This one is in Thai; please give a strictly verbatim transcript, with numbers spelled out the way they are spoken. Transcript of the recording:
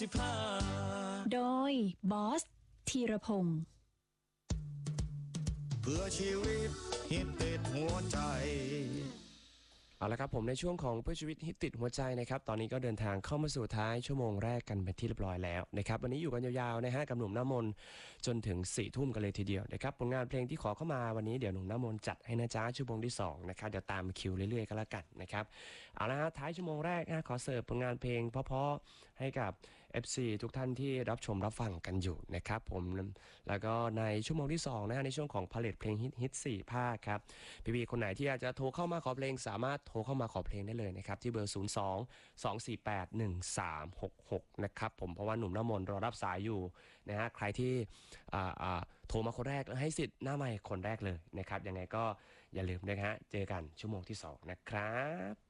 โดยบอสธีรพงศ์เพื่อชีวิตฮิตติดหัวใจเอาละครับผมในช่วงของเพื่อชีวิตฮิตติดหัวใจนะครับตอนนี้ก็เดินทางเข้ามาสู่ท้ายชั่วโมงแรกกันเป็นที่เรียบร้อยแล้วนะครับวันนี้อยู่กันยาวๆนะฮะกับหนุ่มน้ำมนต์จนถึงสี่ทุ่มกันเลยทีเดียวนะครับผลงานเพลงที่ขอเข้ามาวันนี้เดี๋ยวหนุ่มน้ำมนต์จัดให้นะจ๊ะชั่วโมงที่สองนะครับเดี๋ยวตามคิวเรื่อยๆก็แล้วกันนะครับเอาละฮะท้ายชั่วโมงแรกนะขอเสิร์ฟผลงานเพลงเพราะๆให้กับ เอฟ ซี ทุกท่านที่รับชมรับฟังกันอยู่นะครับผมแล้วก็ในชั่วโมงที่สองนะฮะในช่วงของพาเลทเพลงฮิตฮิตสี่ภาคครับพี่ๆคนไหนที่อยากจะโทรเข้ามาขอเพลงสามารถโทรเข้ามาขอเพลงได้เลยนะครับที่เบอร์ศูนย์ สอง สอง สี่ แปด หนึ่ง สาม หก หกนะครับผมเพราะว่าหนุ่มน้ำมนต์รอรับสายอยู่นะฮะใครที่อ่าอ่าโทรมาคนแรกให้สิทธิ์หน้าไมค์คนแรกเลยนะครับยังไงก็อย่าลืมนะฮะเจอกันชั่วโมงที่สองนะครับ